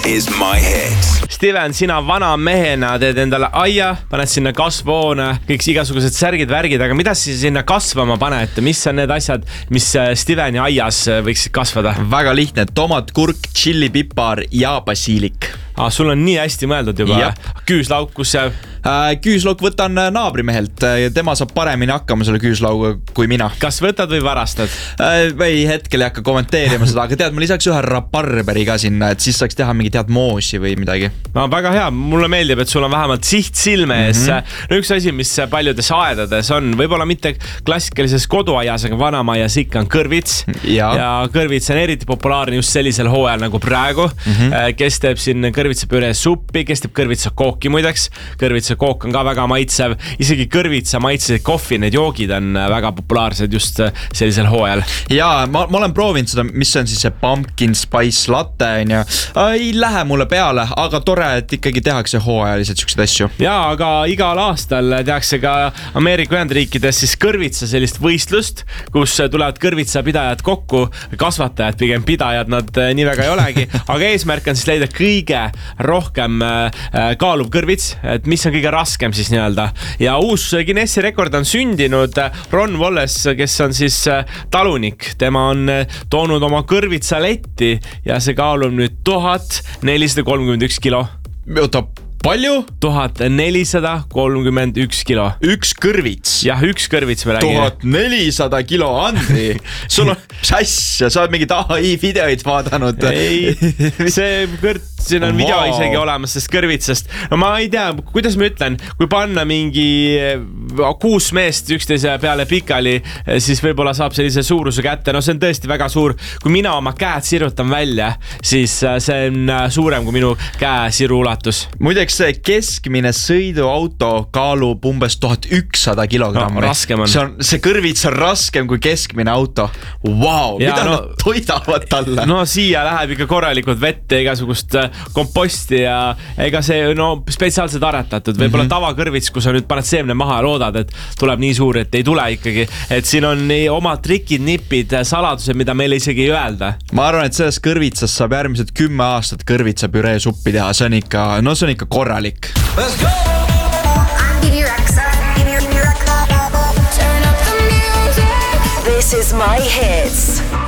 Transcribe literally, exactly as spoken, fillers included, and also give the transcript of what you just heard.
is my hits. Steven, sina vana mehena teed endale aia, paned sinna kasvuhoone, kõik igasugused särgid, värgid, aga mida siis sinna kasvama paned? Mis on need asjad, mis Steveni aias võiksid kasvada? Väga lihtne, tomat, kurk, tšilli, pipar ja basiilik. Ah, sul on nii hästi mõeldud juba. Küüslauk, kus see... Küüslauk võtan naabrimehelt, tema saab paremini hakkama selle küüslauga kui mina. Kas võtad või varastad? Või hetkel ei hakka kommenteerima seda, aga tead, ma lisaks ühe raparberi ka sinna, et siis saaks teha mingi tead moosi või midagi. No, väga hea, mulle meeldib, et sul on vähemalt siht silme ees. Mm-hmm. No üks asi, mis paljudes aedades on, võib-olla mitte klassikalises koduaias, aga vanamaias ikka on kõrvits. Ja, ja kõrvits on eriti populaarne just sellisel hooajal nagu praegu. Mm-hmm. Kes teeb siin kõrvitsa püre suppi, kes teeb kõrvitsa kooki muideks. Kõrvitsa kook on ka väga maitsev. Isegi kõrvitsa maitsesid kohvi, need joogid on väga populaarsed just sellisel hooajal. Jaa, ma, ma olen proovinud seda, mis on siis see pumpkin spice latte. Ja. Ei lähe mulle peale, aga tore, et ikkagi tehakse hooajaliselt siukseid asju. Jaa, aga igal aastal tehakse ka Ameerika Ühendriikides siis kõrvitsa sellist võistlust, kus tulevad kõrvitsa pidajad kokku, kasvatajad, pigem pidajad nad nii väga ei olegi, aga eesmärk on siis leida kõige rohkem kaaluv kõrvits, et mis on kõige raskem siis nii-öelda. Ja uus Guinessi rekord on sündinud. Ron Wallace, kes on siis talunik, tema on toonud oma kõrvitsa letti ja see kaalub nüüd tuhat nelisada kolmkümmend üks kilo. Oota, palju? tuhat nelisada kolmkümmend üks kilo. Üks kõrvits? Jah, üks kõrvits me räägime. tuhat nelisada kilo, Andri. Sul on sass ja sa oled mingid A I videoid vaadanud. Ei, see kõrt, siin on wow. video isegi olemas sest kõrvitsast. No ma ei tea, kuidas ma ütlen, kui panna mingi kuus meest üksteise peale pikali, siis võib-olla saab sellise suuruse kätte. No see on tõesti väga suur. Kui mina oma käed sirutan välja, siis see on suurem kui minu käe siru ulatus. Muideks see keskmine sõiduauto kaalub umbes tuhat ükssada kilogrammi. No, raskem on. See, on, see kõrvits on raskem kui keskmine auto. Wow, ja, mida no, nad toidavad talle? No siia läheb ikka korralikult vette, igasugust komposti ja ega see no, spetsiaalselt aretatud. Võib-olla mm-hmm. tavakõrvits, kui sa nüüd paned seemne maha ja loodad, et tuleb nii suur, et ei tule ikkagi. Et siin on nii omad trikid, nipid, saladused, mida meile isegi ei öelda. Ma arvan, et sellest kõrvitsast saab järgmised kümme aastat kõrvitsa püree suppi teha. See on ikka, no see on ikka korralik. Let's go! I'm Give You Rexa. Give You Rexa. Turn up the music. This is my hits.